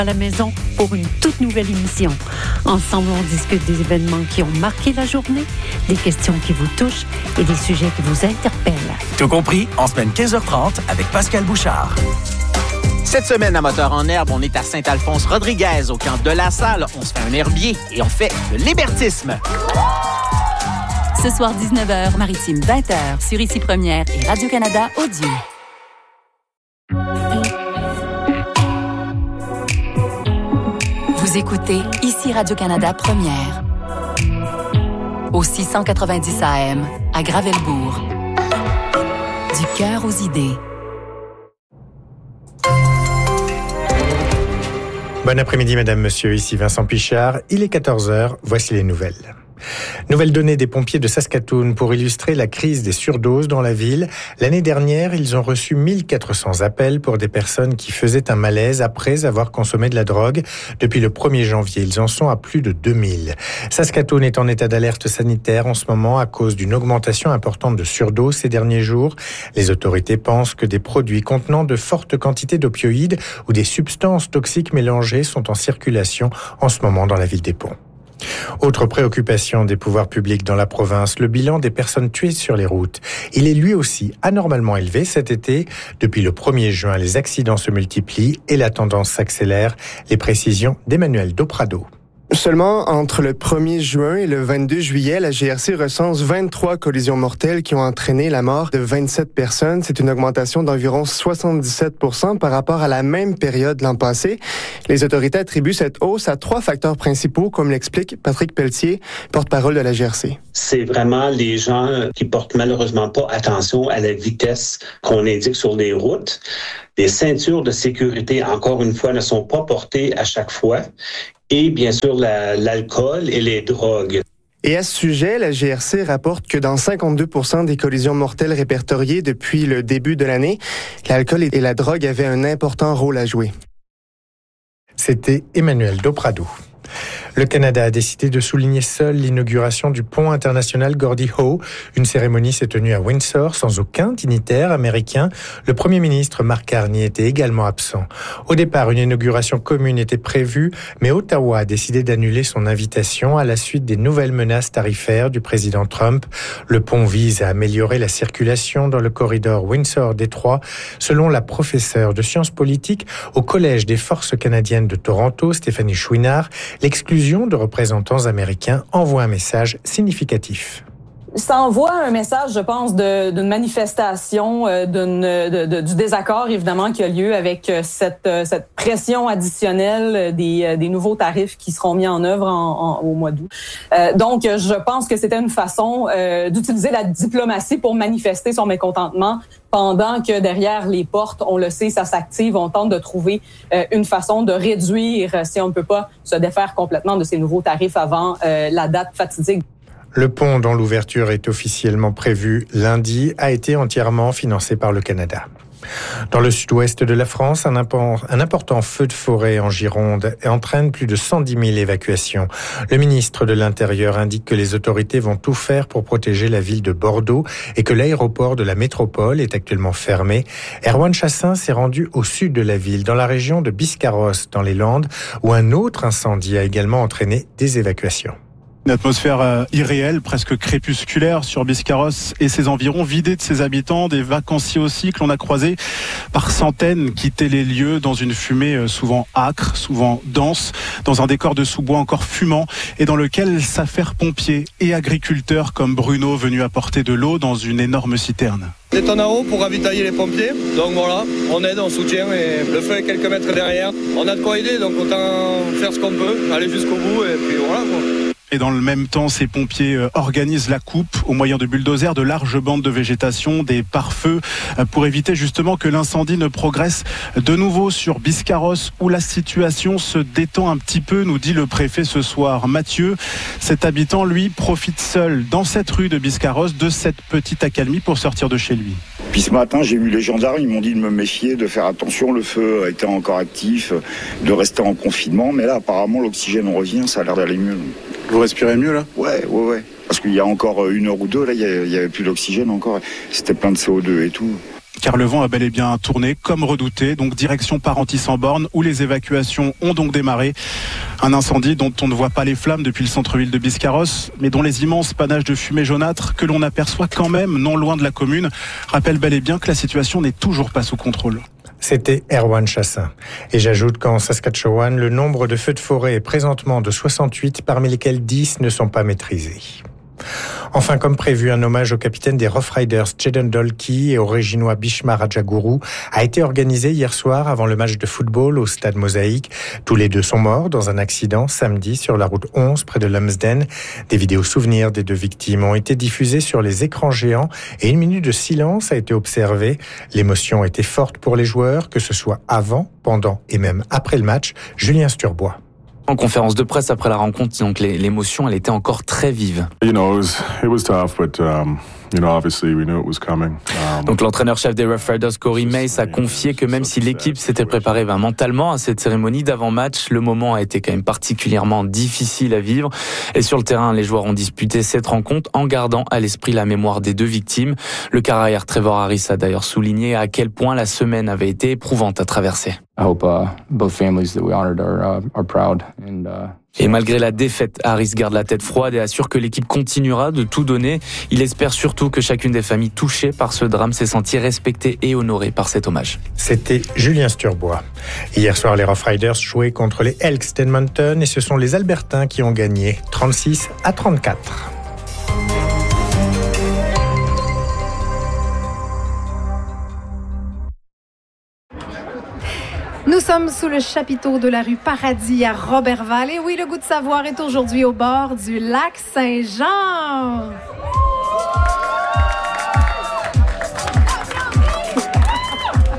à la maison pour une toute nouvelle émission. Ensemble, on discute des événements qui ont marqué la journée, des questions qui vous touchent et des sujets qui vous interpellent. Tout compris, en semaine 15h30 avec Pascal Bouchard. Cette semaine, à Moteur en herbe, on est à Saint-Alphonse-Rodriguez, au camp de la Salle. On se fait un herbier et on fait de l'hébertisme. Ce soir, 19h, Maritime 20h, sur Ici Première et Radio-Canada Audio. Vous écoutez Ici Radio-Canada Première. Au 690 AM, à Gravelbourg. Du cœur aux idées. Bon après-midi, madame, monsieur. Ici Vincent Pichard. Il est 14h. Voici les nouvelles. Nouvelle donnée des pompiers de Saskatoon pour illustrer la crise des surdoses dans la ville. L'année dernière, ils ont reçu 1400 appels pour des personnes qui faisaient un malaise après avoir consommé de la drogue. Depuis le 1er janvier, ils en sont à plus de 2000. Saskatoon est en état d'alerte sanitaire en ce moment à cause d'une augmentation importante de surdoses ces derniers jours. Les autorités pensent que des produits contenant de fortes quantités d'opioïdes ou des substances toxiques mélangées sont en circulation en ce moment dans la ville des Ponts. Autre préoccupation des pouvoirs publics dans la province, le bilan des personnes tuées sur les routes. Il est lui aussi anormalement élevé cet été. Depuis le 1er juin, les accidents se multiplient et la tendance s'accélère. Les précisions d'Emmanuel Doprado. Seulement entre le 1er juin et le 22 juillet, la GRC recense 23 collisions mortelles qui ont entraîné la mort de 27 personnes. C'est une augmentation d'environ 77% par rapport à la même période l'an passé. Les autorités attribuent cette hausse à 3 facteurs principaux, comme l'explique Patrick Pelletier, porte-parole de la GRC. C'est vraiment les gens qui portent malheureusement pas attention à la vitesse qu'on indique sur les routes. Les ceintures de sécurité, encore une fois, ne sont pas portées à chaque fois. Et bien sûr, l'alcool et les drogues. Et à ce sujet, la GRC rapporte que dans 52% des collisions mortelles répertoriées depuis le début de l'année, l'alcool et la drogue avaient un important rôle à jouer. C'était Emmanuel Doprado. Le Canada a décidé de souligner seul l'inauguration du pont international Gordie Howe. Une cérémonie s'est tenue à Windsor sans aucun dignitaire américain. Le Premier ministre Mark Carney était également absent. Au départ, une inauguration commune était prévue, mais Ottawa a décidé d'annuler son invitation à la suite des nouvelles menaces tarifaires du président Trump. Le pont vise à améliorer la circulation dans le corridor Windsor-Détroit. Selon la professeure de sciences politiques au Collège des forces canadiennes de Toronto, Stéphanie Chouinard, l'exclusion de représentants américains envoie un message significatif. Ça envoie un message, je pense, d'une manifestation, du désaccord, évidemment, qui a lieu avec cette pression additionnelle des nouveaux tarifs qui seront mis en œuvre au mois d'août. Donc, je pense que c'était une façon d'utiliser la diplomatie pour manifester son mécontentement, pendant que derrière les portes, on le sait, ça s'active, on tente de trouver une façon de réduire, si on ne peut pas se défaire complètement de ces nouveaux tarifs avant la date fatidique. Le pont, dont l'ouverture est officiellement prévue lundi, a été entièrement financé par le Canada. Dans le sud-ouest de la France, un important feu de forêt en Gironde entraîne plus de 110 000 évacuations. Le ministre de l'Intérieur indique que les autorités vont tout faire pour protéger la ville de Bordeaux et que l'aéroport de la métropole est actuellement fermé. Erwan Chassin s'est rendu au sud de la ville, dans la région de Biscarrosse, dans les Landes, où un autre incendie a également entraîné des évacuations. Une atmosphère irréelle, presque crépusculaire sur Biscarrosse et ses environs, vidée de ses habitants, des vacanciers aussi que l'on a croisés par centaines quitter les lieux dans une fumée souvent âcre, souvent dense, dans un décor de sous-bois encore fumant et dans lequel s'affairent pompiers et agriculteurs comme Bruno venu apporter de l'eau dans une énorme citerne. Des tonnes à eau pour ravitailler les pompiers, donc voilà, on aide, on soutient et le feu est quelques mètres derrière. On a de quoi aider, donc autant faire ce qu'on peut, aller jusqu'au bout et puis voilà quoi. Et dans le même temps, ces pompiers organisent la coupe au moyen de bulldozers, de larges bandes de végétation, des pare-feux, pour éviter justement que l'incendie ne progresse de nouveau sur Biscarrosse, où la situation se détend un petit peu, nous dit le préfet ce soir. Mathieu, cet habitant, lui, profite seul dans cette rue de Biscarrosse de cette petite accalmie pour sortir de chez lui. Puis ce matin, j'ai vu les gendarmes, ils m'ont dit de me méfier, de faire attention, le feu était encore actif, de rester en confinement, mais là, apparemment, l'oxygène revient, ça a l'air d'aller mieux. Vous respirez mieux là ? Ouais. Parce qu'il y a encore 1 heure ou 2, là, il y avait plus d'oxygène encore. C'était plein de CO2 et tout. car le vent a bel et bien tourné comme redouté, donc direction Parentis-en-Born où les évacuations ont donc démarré. Un incendie dont on ne voit pas les flammes depuis le centre-ville de Biscarrosse, mais dont les immenses panaches de fumée jaunâtre que l'on aperçoit quand même non loin de la commune rappellent bel et bien que la situation n'est toujours pas sous contrôle. C'était Erwan Chassin. Et j'ajoute qu'en Saskatchewan, le nombre de feux de forêt est présentement de 68, parmi lesquels 10 ne sont pas maîtrisés. Enfin, comme prévu, un hommage au capitaine des Rough Riders, Jaden Dolkey, et au Réginois Bhishma Rajaguru a été organisé hier soir avant le match de football au stade Mosaïque. Tous les deux sont morts dans un accident samedi sur la route 11 près de Lumsden. Des vidéos souvenirs des deux victimes ont été diffusées sur les écrans géants et une minute de silence a été observée. L'émotion était forte pour les joueurs, que ce soit avant, pendant et même après le match. Julien Sturbois. En conférence de presse après la rencontre, donc l'émotion, elle était encore très vive. It was tough, but obviously we knew it was coming. Donc l'entraîneur-chef des Rough Riders, Corey Mace, a confié que même si l'équipe s'était préparée mentalement à cette cérémonie d'avant-match, le moment a été quand même particulièrement difficile à vivre. Et sur le terrain, les joueurs ont disputé cette rencontre en gardant à l'esprit la mémoire des deux victimes. Le carrière Trevor Harris a d'ailleurs souligné à quel point la semaine avait été éprouvante à traverser. I hope both families that we honored are proud. Et malgré la défaite, Harris garde la tête froide et assure que l'équipe continuera de tout donner. Il espère surtout que chacune des familles touchées par ce drame s'est sentie respectée et honorée par cet hommage. C'était Julien Sturbois. Hier soir, les Rough Riders jouaient contre les Elks d'Edmonton et ce sont les Albertains qui ont gagné 36-34. Nous sommes sous le chapiteau de la rue Paradis à Roberval. Et oui, le goût de savoir est aujourd'hui au bord du lac Saint-Jean.